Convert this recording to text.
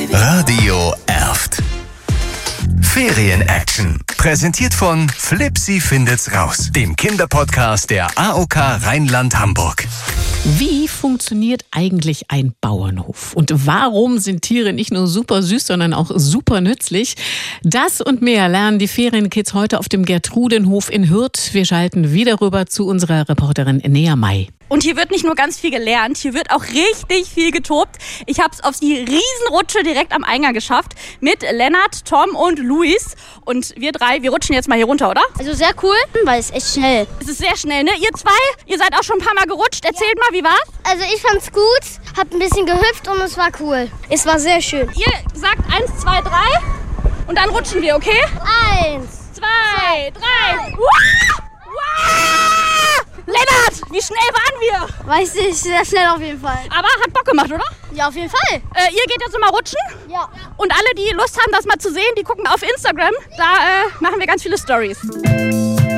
Radio Erft. Ferien-Action. Präsentiert von Flipsi findet's raus, dem Kinderpodcast der AOK Rheinland-Hamburg. Wie funktioniert eigentlich ein Bauernhof? Und warum sind Tiere nicht nur super süß, sondern auch super nützlich? Das und mehr lernen die Ferienkids heute auf dem Gertrudenhof in Hürth. Wir schalten wieder rüber zu unserer Reporterin Nea May. Und hier wird nicht nur ganz viel gelernt, hier wird auch richtig viel getobt. Ich habe es auf die Riesenrutsche direkt am Eingang geschafft mit Lennart, Tom und Luis. Und wir drei, wir rutschen jetzt mal hier runter, oder? Also sehr cool, weil es echt schnell. Es ist sehr schnell, ne? Ihr zwei, ihr seid auch schon ein paar Mal gerutscht. Erzählt mal, wie war's? Also ich fand's gut, hab ein bisschen gehüpft und es war cool. Es war sehr schön. Ihr sagt 1, 2, 3 und dann rutschen wir, okay? 1, 2, 3. Wow! Lennart, wie schnell waren wir? Weiß ich, sehr schnell auf jeden Fall. Aber hat Bock gemacht, oder? Ja, auf jeden Fall. Ihr geht jetzt immer rutschen? Ja. Und alle, die Lust haben, das mal zu sehen, die gucken auf Instagram. Da machen wir ganz viele Stories.